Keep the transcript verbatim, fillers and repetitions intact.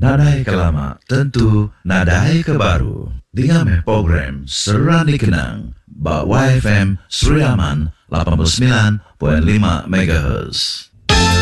Nadai kelama tentu nadai kebaru. Dengan program Seruan Dikenang Ba Y F M Sri Aman lapan puluh sembilan perpuluhan lima megahertz.